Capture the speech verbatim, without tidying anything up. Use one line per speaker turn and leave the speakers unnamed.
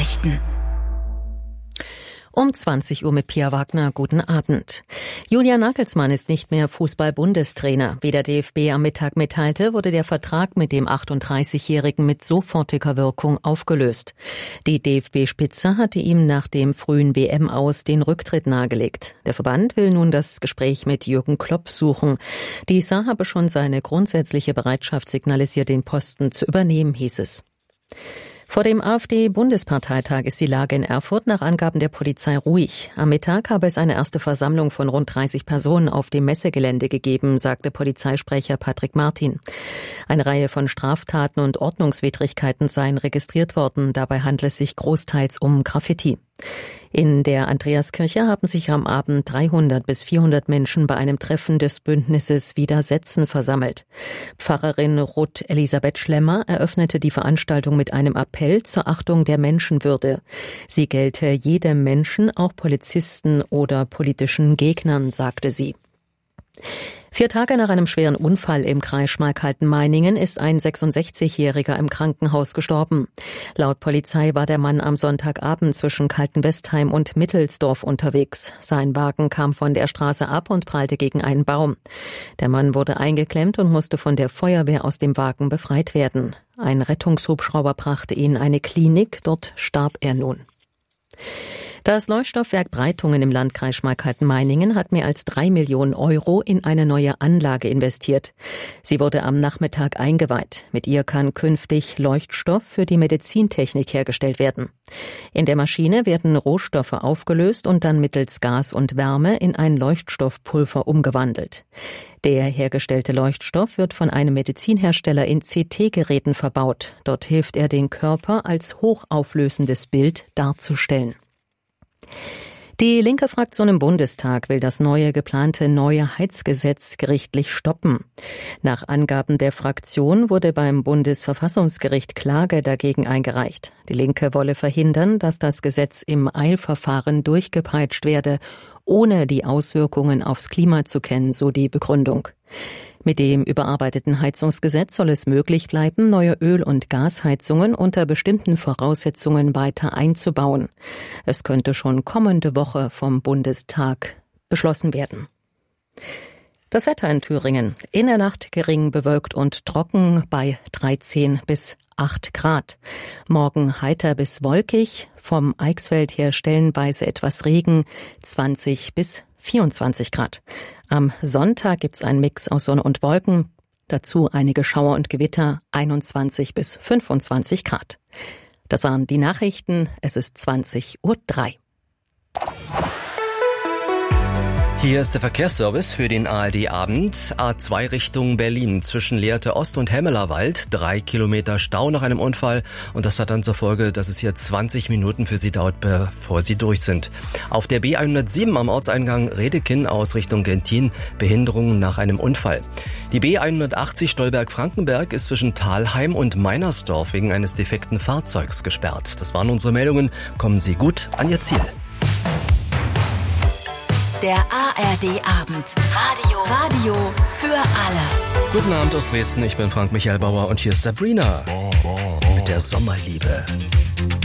Nachrichten.
Um zwanzig Uhr mit Pia Wagner. Guten Abend. Julian Nagelsmann ist nicht mehr Fußball-Bundestrainer. Wie der D F B am Mittag mitteilte, wurde der Vertrag mit dem achtunddreißigjährigen mit sofortiger Wirkung aufgelöst. Die D F B-Spitze hatte ihm nach dem frühen W M-Aus den Rücktritt nahegelegt. Der Verband will nun das Gespräch mit Jürgen Klopp suchen. Die S A habe schon seine grundsätzliche Bereitschaft signalisiert, den Posten zu übernehmen, hieß es. Vor dem AfD-Bundesparteitag ist die Lage in Erfurt nach Angaben der Polizei ruhig. Am Mittag habe es eine erste Versammlung von rund dreißig Personen auf dem Messegelände gegeben, sagte Polizeisprecher Patrick Martin. Eine Reihe von Straftaten und Ordnungswidrigkeiten seien registriert worden. Dabei handle es sich großteils um Graffiti. In der Andreaskirche haben sich am Abend dreihundert bis vierhundert Menschen bei einem Treffen des Bündnisses Widersetzen versammelt. Pfarrerin Ruth Elisabeth Schlemmer eröffnete die Veranstaltung mit einem Appell zur Achtung der Menschenwürde. Sie gelte jedem Menschen, auch Polizisten oder politischen Gegnern, sagte sie. Vier Tage nach einem schweren Unfall im Kreis Schmalkalden-Meiningen ist ein sechsundsechzigjähriger im Krankenhaus gestorben. Laut Polizei war der Mann am Sonntagabend zwischen Kaltenwestheim und Mittelsdorf unterwegs. Sein Wagen kam von der Straße ab und prallte gegen einen Baum. Der Mann wurde eingeklemmt und musste von der Feuerwehr aus dem Wagen befreit werden. Ein Rettungshubschrauber brachte ihn in eine Klinik, dort starb er nun. Das Leuchtstoffwerk Breitungen im Landkreis Schmalkalden-Meiningen hat mehr als drei Millionen Euro in eine neue Anlage investiert. Sie wurde am Nachmittag eingeweiht. Mit ihr kann künftig Leuchtstoff für die Medizintechnik hergestellt werden. In der Maschine werden Rohstoffe aufgelöst und dann mittels Gas und Wärme in ein Leuchtstoffpulver umgewandelt. Der hergestellte Leuchtstoff wird von einem Medizinhersteller in C T-Geräten verbaut. Dort hilft er, den Körper als hochauflösendes Bild darzustellen. Die linke Fraktion im Bundestag will das neue geplante neue Heizgesetz gerichtlich stoppen. Nach Angaben der Fraktion wurde beim Bundesverfassungsgericht Klage dagegen eingereicht. Die Linke wolle verhindern, dass das Gesetz im Eilverfahren durchgepeitscht werde, ohne die Auswirkungen aufs Klima zu kennen, so die Begründung. Mit dem überarbeiteten Heizungsgesetz soll es möglich bleiben, neue Öl- und Gasheizungen unter bestimmten Voraussetzungen weiter einzubauen. Es könnte schon kommende Woche vom Bundestag beschlossen werden. Das Wetter in Thüringen. In der Nacht gering bewölkt und trocken bei dreizehn bis acht Grad. Morgen heiter bis wolkig, vom Eichsfeld her stellenweise etwas Regen, zwanzig bis vierundzwanzig Grad. Am Sonntag gibt's einen Mix aus Sonne und Wolken, dazu einige Schauer und Gewitter, einundzwanzig bis fünfundzwanzig Grad. Das waren die Nachrichten, es ist zwanzig Uhr drei.
Hier ist der Verkehrsservice für den A R D-Abend. A zwei Richtung Berlin zwischen Lehrte Ost und Hemmelerwald. Drei Kilometer Stau nach einem Unfall. Und das hat dann zur Folge, dass es hier zwanzig Minuten für Sie dauert, bevor Sie durch sind. Auf der B hundertsieben am Ortseingang Redekin aus Richtung Gentin Behinderungen nach einem Unfall. Die B hundertachtzig Stolberg-Frankenberg ist zwischen Thalheim und Meinersdorf wegen eines defekten Fahrzeugs gesperrt. Das waren unsere Meldungen. Kommen Sie gut an Ihr Ziel.
Der A R D-Abend. Radio. Radio für alle.
Guten Abend aus Dresden, ich bin Frank Michael Bauer und hier ist Sabrina mit der Sommerliebe.